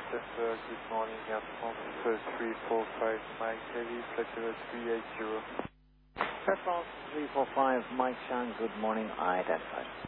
good morning, Air France 345, Mike Heavy, flight level 380. Air France 345, Mike Chang, good morning, identified.